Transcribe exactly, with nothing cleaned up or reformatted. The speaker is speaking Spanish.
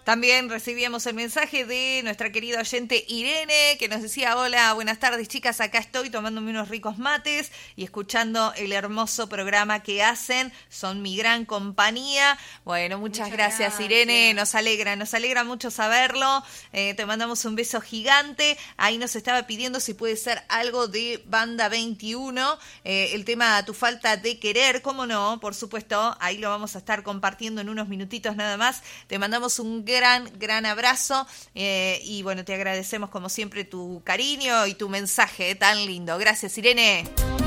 También recibíamos el mensaje de nuestra querida oyente Irene, que nos decía: hola, buenas tardes chicas, acá estoy tomándome unos ricos mates y escuchando el hermoso programa que hacen, son mi gran compañía. Bueno, muchas, muchas gracias, gracias Irene, nos alegra, nos alegra mucho saberlo, eh, te mandamos un beso gigante. Ahí nos estaba pidiendo si puede ser algo de Banda veintiuno, eh, el tema Tu falta de querer, cómo no, por supuesto, ahí lo vamos a estar compartiendo en unos minutitos nada más. Te mandamos un gran, gran abrazo eh, y bueno, te agradecemos como siempre tu cariño y tu mensaje eh, tan lindo. Gracias, Irene.